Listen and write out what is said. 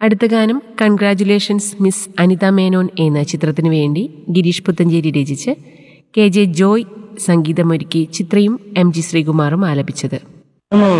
അടുത്ത ഗാനം congratulations miss Anitha Menon എന്ന ചിത്രത്തിനു വേണ്ടി ഗിരീഷ് പുത്തഞ്ചേരി രചിച്ച് KJ ജോയ് സംഗീതമൊരുക്കി ചിത്രയും MG ശ്രീകുമാറും ആലപിച്ചത്.